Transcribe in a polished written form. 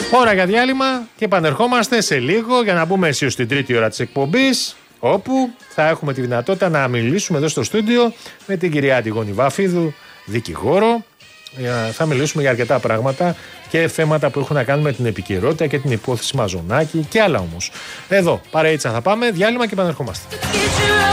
Ώρα για διάλειμμα και επανερχόμαστε σε λίγο για να μπούμε αισίως στην τρίτη ώρα της εκπομπής, όπου θα έχουμε τη δυνατότητα να μιλήσουμε εδώ στο στούντιο με την κυρία Αντιγόνη Βάφιδου, δικηγόρο. Θα μιλήσουμε για αρκετά πράγματα και θέματα που έχουν να κάνουν με την επικαιρότητα και την υπόθεση Μαζονάκη και άλλα όμως. Εδώ, παρείτσα θα πάμε, διάλειμμα και επανερχόμαστε.